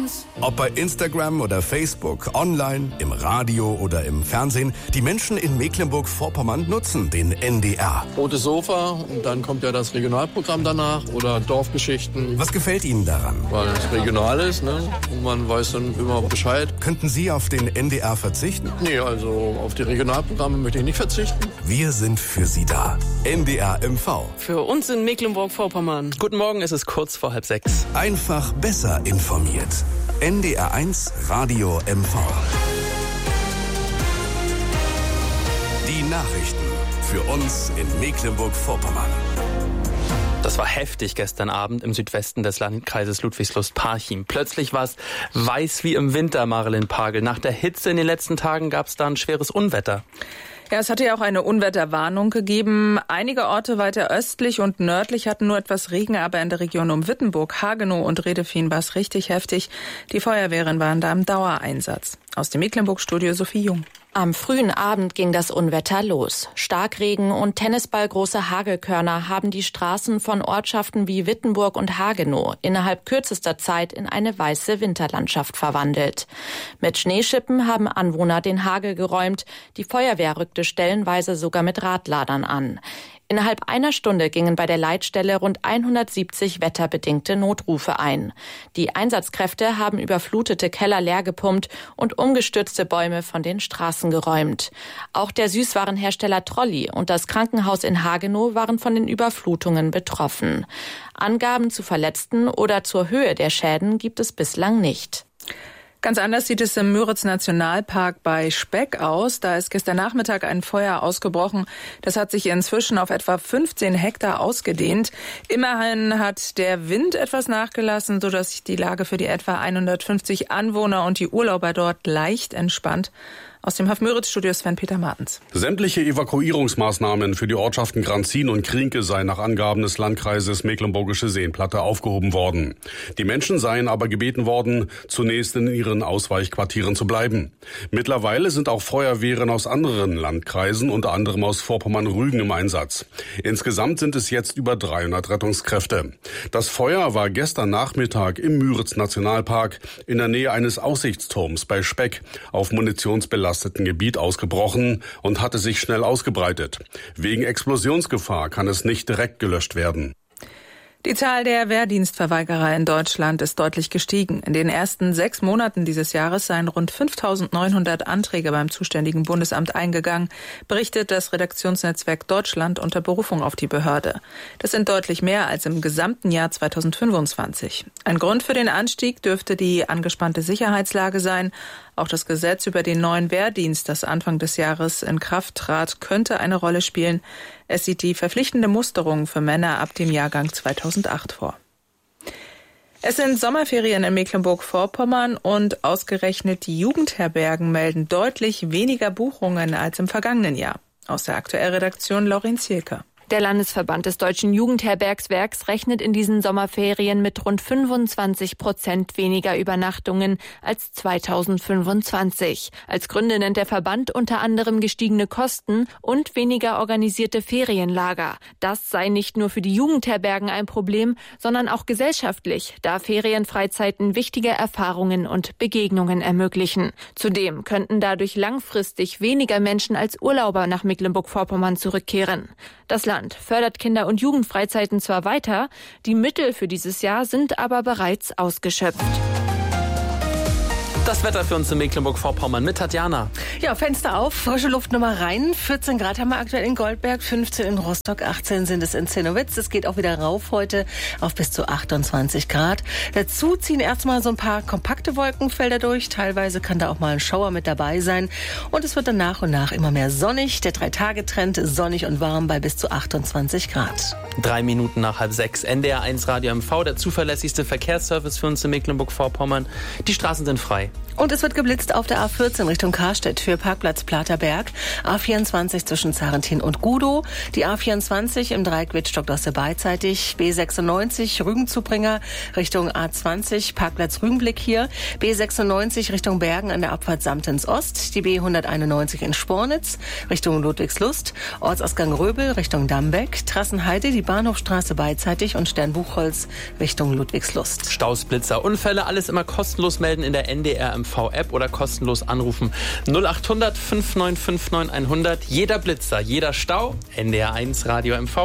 uns. Ob bei Instagram oder Facebook, online, im Radio oder im Fernsehen, die Menschen in Mecklenburg-Vorpommern nutzen den NDR. Rotes Sofa und dann kommt ja das Regionalprogramm danach oder Dorfgeschichten. Was gefällt Ihnen daran? Weil es regional ist, ne? Und man weiß dann immer Bescheid. Könnten Sie auf den NDR verzichten? Nee, also auf die Regionalprogramme möchte ich nicht verzichten. Wir sind für Sie da. NDR MV. Für uns in Mecklenburg-Vorpommern. Guten Morgen, es ist kurz vor 5:30. Einfach besser informiert. NDR1 Radio MV. Die Nachrichten für uns in Mecklenburg-Vorpommern. Das war heftig gestern Abend im Südwesten des Landkreises Ludwigslust-Parchim. Plötzlich war es weiß wie im Winter, Marilyn Pagel. Nach der Hitze in den letzten Tagen gab es da ein schweres Unwetter. Ja, es hatte ja auch eine Unwetterwarnung gegeben. Einige Orte weiter östlich und nördlich hatten nur etwas Regen, aber in der Region um Wittenburg, Hagenow und Redefien war es richtig heftig. Die Feuerwehren waren da im Dauereinsatz. Aus dem Mecklenburg-Studio Sophie Jung. Am frühen Abend ging das Unwetter los. Starkregen und tennisballgroße Hagelkörner haben die Straßen von Ortschaften wie Wittenburg und Hagenow innerhalb kürzester Zeit in eine weiße Winterlandschaft verwandelt. Mit Schneeschippen haben Anwohner den Hagel geräumt. Die Feuerwehr rückte stellenweise sogar mit Radladern an. Innerhalb einer Stunde gingen bei der Leitstelle rund 170 wetterbedingte Notrufe ein. Die Einsatzkräfte haben überflutete Keller leergepumpt und umgestürzte Bäume von den Straßen geräumt. Auch der Süßwarenhersteller Trolli und das Krankenhaus in Hagenow waren von den Überflutungen betroffen. Angaben zu Verletzten oder zur Höhe der Schäden gibt es bislang nicht. Ganz anders sieht es im Müritz-Nationalpark bei Speck aus. Da ist gestern Nachmittag ein Feuer ausgebrochen. Das hat sich inzwischen auf etwa 15 Hektar ausgedehnt. Immerhin hat der Wind etwas nachgelassen, sodass sich die Lage für die etwa 150 Anwohner und die Urlauber dort leicht entspannt. Aus dem Müritz-Studio Sven-Peter Martens. Sämtliche Evakuierungsmaßnahmen für die Ortschaften Granzin und Krienke seien nach Angaben des Landkreises Mecklenburgische Seenplatte aufgehoben worden. Die Menschen seien aber gebeten worden, zunächst in ihren Ausweichquartieren zu bleiben. Mittlerweile sind auch Feuerwehren aus anderen Landkreisen, unter anderem aus Vorpommern-Rügen, im Einsatz. Insgesamt sind es jetzt über 300 Rettungskräfte. Das Feuer war gestern Nachmittag im Müritz-Nationalpark in der Nähe eines Aussichtsturms bei Speck auf munitionsbelasteten Gebiet ausgebrochen und hatte sich schnell ausgebreitet. Wegen Explosionsgefahr kann es nicht direkt gelöscht werden. Die Zahl der Wehrdienstverweigerer in Deutschland ist deutlich gestiegen. In den ersten 6 Monaten dieses Jahres seien rund 5.900 Anträge beim zuständigen Bundesamt eingegangen, berichtet das Redaktionsnetzwerk Deutschland unter Berufung auf die Behörde. Das sind deutlich mehr als im gesamten Jahr 2025. Ein Grund für den Anstieg dürfte die angespannte Sicherheitslage sein. Auch das Gesetz über den neuen Wehrdienst, das Anfang des Jahres in Kraft trat, könnte eine Rolle spielen. Es sieht die verpflichtende Musterung für Männer ab dem Jahrgang 2008 vor. Es sind Sommerferien in Mecklenburg-Vorpommern und ausgerechnet die Jugendherbergen melden deutlich weniger Buchungen als im vergangenen Jahr. Aus der Aktuellredaktion Laurin Zielke. Der Landesverband des Deutschen Jugendherbergswerks rechnet in diesen Sommerferien mit rund 25% weniger Übernachtungen als 2025. Als Gründe nennt der Verband unter anderem gestiegene Kosten und weniger organisierte Ferienlager. Das sei nicht nur für die Jugendherbergen ein Problem, sondern auch gesellschaftlich, da Ferienfreizeiten wichtige Erfahrungen und Begegnungen ermöglichen. Zudem könnten dadurch langfristig weniger Menschen als Urlauber nach Mecklenburg-Vorpommern zurückkehren. Das Land fördert Kinder- und Jugendfreizeiten zwar weiter, die Mittel für dieses Jahr sind aber bereits ausgeschöpft. Das Wetter für uns in Mecklenburg-Vorpommern mit Tatjana. Ja, Fenster auf, frische Luft nochmal rein. 14 Grad haben wir aktuell in Goldberg, 15 in Rostock, 18 sind es in Zennowitz. Es geht auch wieder rauf heute auf bis zu 28 Grad. Dazu ziehen erstmal so ein paar kompakte Wolkenfelder durch. Teilweise kann da auch mal ein Schauer mit dabei sein. Und es wird dann nach und nach immer mehr sonnig. Der 3-Tage-Trend sonnig und warm bei bis zu 28 Grad. 3 Minuten nach 5:30. NDR1 Radio MV, der zuverlässigste Verkehrsservice für uns in Mecklenburg-Vorpommern. Die Straßen sind frei. Und es wird geblitzt auf der A14 Richtung Karstedt für Parkplatz Platerberg, A24 zwischen Zarentin und Gudow, die A24 im Dreieck Wittstock-Dosse beidseitig, B96 Rügen-Zubringer Richtung A20, Parkplatz Rügenblick hier, B96 Richtung Bergen an der Abfahrt Samtens Ost, die B191 in Spornitz Richtung Ludwigslust, Ortsausgang Röbel Richtung Dambeck, Trassenheide, die Bahnhofstraße beidseitig und Sternbuchholz Richtung Ludwigslust. Staus, Blitzer, Unfälle, alles immer kostenlos melden in der NDR-MV-App oder kostenlos anrufen 0800 5959 100. Jeder Blitzer, jeder Stau, NDR1 Radio MV.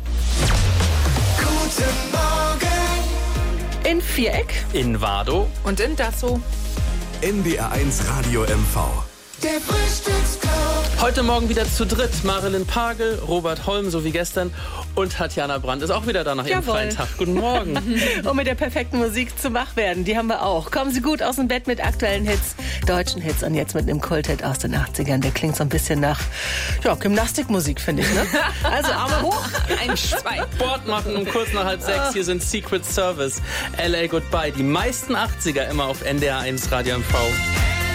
Guten Morgen. In Viereck, In Wardow. Und in Dassow. NDR1 Radio MV. Der Frühstücksclub. Heute Morgen wieder zu dritt. Marilyn Pagel, Robert Holm, so wie gestern. Und Tatjana Brandt ist auch wieder da nach ihrem freien Tag. Guten Morgen. Und mit der perfekten Musik zum Wachwerden, die haben wir auch. Kommen Sie gut aus dem Bett mit aktuellen Hits, deutschen Hits und jetzt mit einem Kulthit aus den 80ern. Der klingt so ein bisschen nach Gymnastikmusik, finde ich. Ne? Also Arme hoch. 1, 2. Sport machen um kurz nach 5:30. Hier sind Secret Service, LA Goodbye. Die meisten 80er immer auf NDR1 Radio MV.